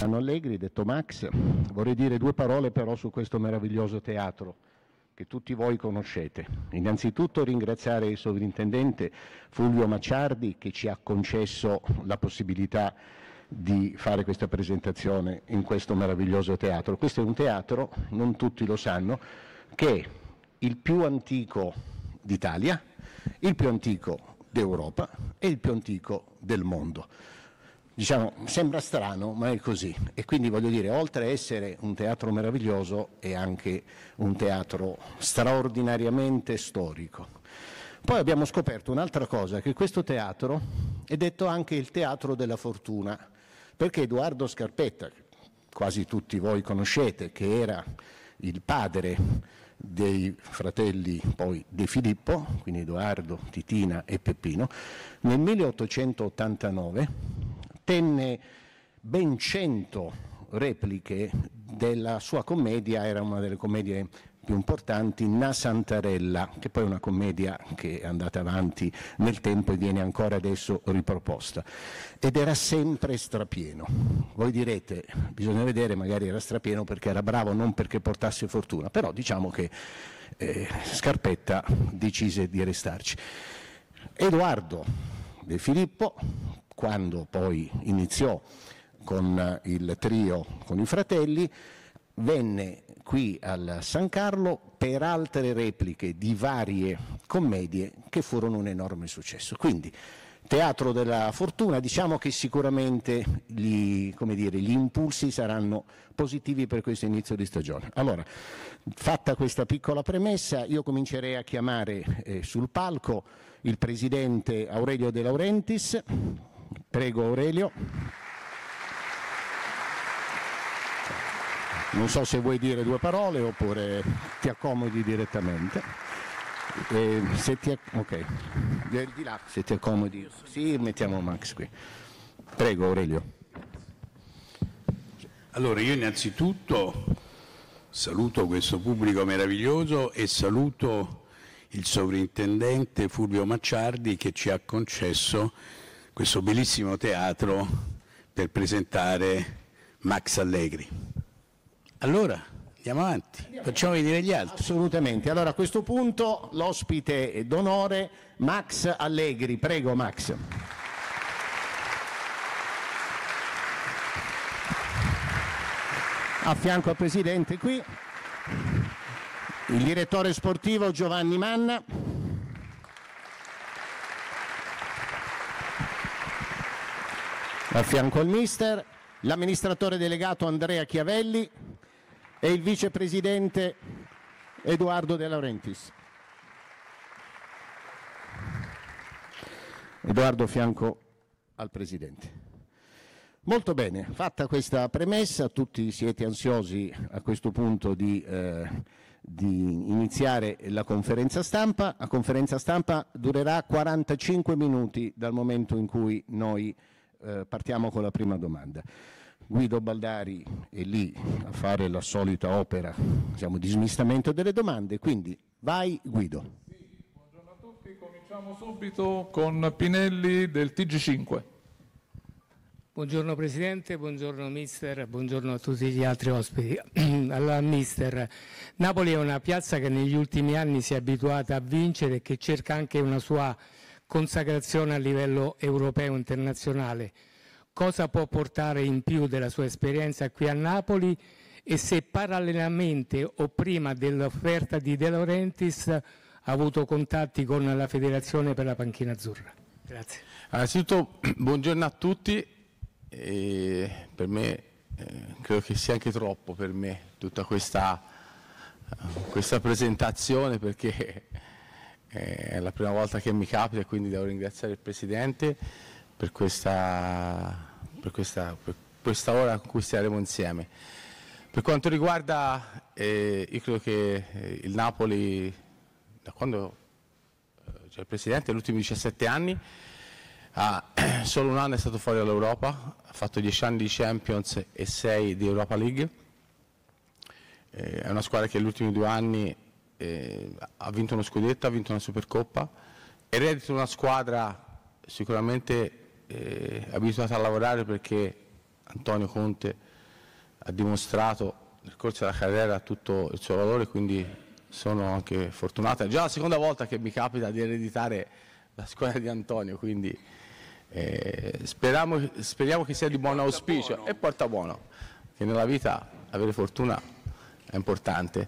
Anno Allegri, detto Max, vorrei dire due parole però su questo meraviglioso teatro che tutti voi conoscete. Innanzitutto ringraziare il sovrintendente Fulvio Macciardi che ci ha concesso la possibilità di fare questa presentazione in questo meraviglioso teatro. Questo è un teatro, non tutti lo sanno, che è il più antico d'Italia, il più antico d'Europa e il più antico del mondo. Diciamo, sembra strano, ma è così. E quindi voglio dire, oltre a essere un teatro meraviglioso, è anche un teatro straordinariamente storico. Poi abbiamo scoperto un'altra cosa, che questo teatro è detto anche il teatro della fortuna, perché Edoardo Scarpetta, che quasi tutti voi conoscete, che era il padre dei fratelli poi De Filippo, quindi Edoardo, Titina e Peppino, nel 1889 tenne ben 100 repliche della sua commedia, era una delle commedie più importanti, Na Santarella, che poi è una commedia che è andata avanti nel tempo e viene ancora adesso riproposta. Ed era sempre strapieno. Voi direte, bisogna vedere, magari era strapieno perché era bravo, non perché portasse fortuna, però diciamo che Scarpetta decise di restarci. Edoardo De Filippo, quando poi iniziò con il trio con i fratelli, venne qui al San Carlo per altre repliche di varie commedie che furono un enorme successo. Quindi teatro della fortuna, diciamo che sicuramente gli impulsi saranno positivi per questo inizio di stagione. Allora, fatta questa piccola premessa, io comincerei a chiamare sul palco il presidente Aurelio De Laurentiis. Prego Aurelio. Non so se vuoi dire due parole oppure ti accomodi direttamente. Ok, di là, se ti accomodi. Sì, mettiamo Max qui. Prego Aurelio. Allora, io innanzitutto saluto questo pubblico meraviglioso e saluto il sovrintendente Fulvio Macciardi che ci ha concesso questo bellissimo teatro per presentare Max Allegri. Allora, andiamo avanti, facciamo vedere gli altri. Assolutamente. Allora a questo punto l'ospite d'onore Max Allegri. Prego Max. A fianco al presidente qui il direttore sportivo Giovanni Manna. A fianco al mister l'amministratore delegato Andrea Chiavelli e il vicepresidente Edoardo De Laurentiis. Edoardo fianco al presidente. Molto bene, fatta questa premessa, tutti siete ansiosi a questo punto di iniziare la conferenza stampa. La conferenza stampa durerà 45 minuti dal momento in cui noi partiamo con la prima domanda. Guido Baldari è lì a fare la solita opera, di smistamento delle domande, quindi vai Guido. Sì, buongiorno a tutti, cominciamo subito con Pinelli del TG5. Buongiorno Presidente, buongiorno Mister, buongiorno a tutti gli altri ospiti. Allora Mister, Napoli è una piazza che negli ultimi anni si è abituata a vincere e che cerca anche una sua consacrazione a livello europeo e internazionale. Cosa può portare in più della sua esperienza qui a Napoli e se parallelamente o prima dell'offerta di De Laurentiis ha avuto contatti con la Federazione per la Panchina Azzurra? Grazie. Innanzitutto buongiorno a tutti. Per me credo che sia anche troppo per me tutta questa presentazione perché è la prima volta che mi capita e quindi devo ringraziare il Presidente per questa ora in cui staremo insieme. Per quanto riguarda, io credo che il Napoli, da quando c'è il Presidente, negli ultimi 17 anni, solo un anno è stato fuori dall'Europa, ha fatto 10 anni di Champions e 6 di Europa League. È una squadra che negli ultimi 2 anni ha vinto uno scudetto, ha vinto una Supercoppa, è reduce una squadra sicuramente abituata a lavorare perché Antonio Conte ha dimostrato nel corso della carriera tutto il suo valore, quindi sono anche fortunato. È già la seconda volta che mi capita di ereditare la squadra di Antonio, quindi speriamo che sia di buon auspicio e porta buono, che nella vita avere fortuna è importante.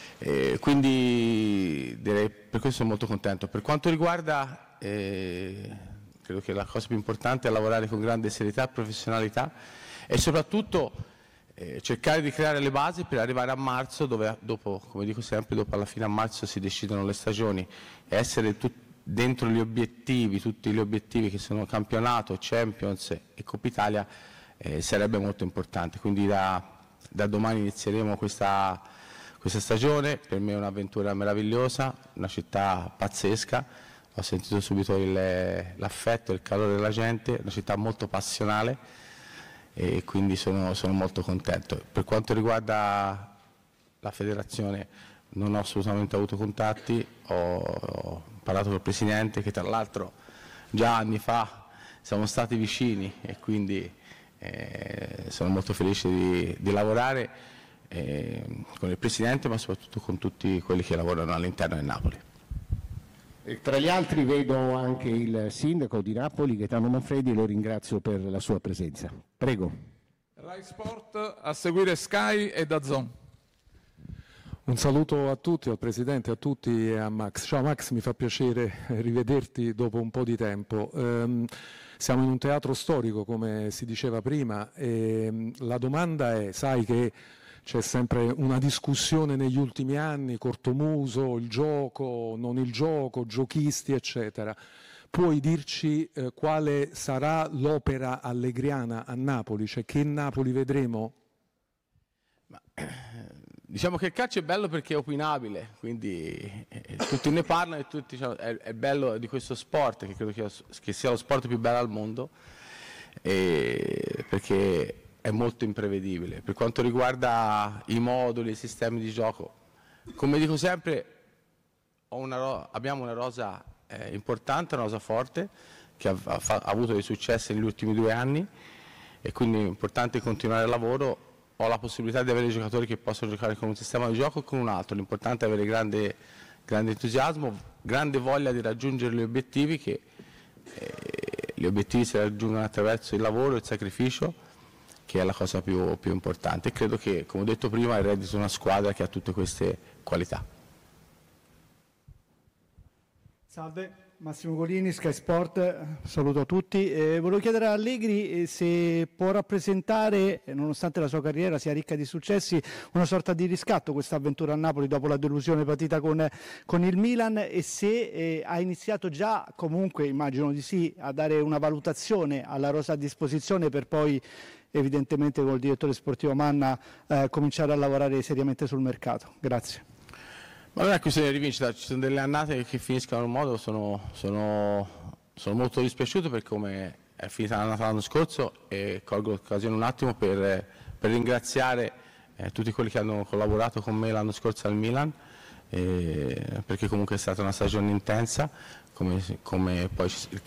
Quindi direi, per questo sono molto contento. Per quanto riguarda, credo che la cosa più importante è lavorare con grande serietà e professionalità e soprattutto cercare di creare le basi per arrivare a marzo, dove dopo, come dico sempre, dopo alla fine a marzo si decidono le stagioni, e essere dentro gli obiettivi, tutti gli obiettivi che sono campionato, Champions e Coppa Italia, sarebbe molto importante. Quindi da domani inizieremo questa stagione. Per me è un'avventura meravigliosa, una città pazzesca, ho sentito subito l'affetto e il calore della gente, una città molto passionale e quindi sono molto contento. Per quanto riguarda la federazione non ho assolutamente avuto contatti, ho parlato col Presidente, che tra l'altro già anni fa siamo stati vicini e quindi sono molto felice di lavorare con il Presidente, ma soprattutto con tutti quelli che lavorano all'interno di Napoli. E tra gli altri vedo anche il sindaco di Napoli, Gaetano Manfredi, e lo ringrazio per la sua presenza. Prego. Rai Sport, a seguire Sky e DAZN. Un saluto a tutti, al Presidente, a tutti e a Max. Ciao Max, mi fa piacere rivederti dopo un po' di tempo. Siamo in un teatro storico, come si diceva prima, e la domanda è, sai che c'è sempre una discussione negli ultimi anni, cortomuso, il gioco, non il gioco, giochisti, eccetera. Puoi dirci quale sarà l'opera allegriana a Napoli? Cioè, che Napoli vedremo? Diciamo che il calcio è bello perché è opinabile, quindi tutti ne parlano e tutti, diciamo, è bello di questo sport, che credo che sia lo sport più bello al mondo, perché è molto imprevedibile. Per quanto riguarda i moduli, i sistemi di gioco, come dico sempre, abbiamo una rosa importante, una rosa forte, che ha avuto dei successi negli ultimi 2 anni e quindi è importante continuare il lavoro. Ho la possibilità di avere giocatori che possono giocare con un sistema di gioco o con un altro, l'importante è avere grande entusiasmo, grande voglia di raggiungere gli obiettivi, che gli obiettivi si raggiungono attraverso il lavoro e il sacrificio, che è la cosa più importante. E credo che, come ho detto prima, il Reddito è una squadra che ha tutte queste qualità. Salve, Massimo Golini, Sky Sport, saluto a tutti. Volevo chiedere a Allegri se può rappresentare, nonostante la sua carriera sia ricca di successi, una sorta di riscatto questa avventura a Napoli dopo la delusione patita con il Milan, e se ha iniziato già, comunque immagino di sì, a dare una valutazione alla rosa a disposizione per poi evidentemente con il direttore sportivo Manna cominciare a lavorare seriamente sul mercato. Grazie. Ma non è questione di rivincita, ci sono delle annate che finiscono in un modo, sono molto dispiaciuto per come è finita l'annata l'anno scorso, e colgo l'occasione un attimo per ringraziare tutti quelli che hanno collaborato con me l'anno scorso al Milan, perché comunque è stata una stagione intensa, come poi il